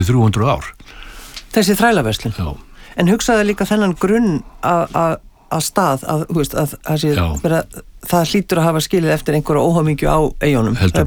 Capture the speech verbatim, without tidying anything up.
þrjú hundruð ár. Þessi þrælaverslun? Já. En hugsaðu líka þennan grunn að stað, að, þú veist, að, að, að vera, það hlýtur að hafa skilið eftir einhverja óhamingju á eyjunum. Heldur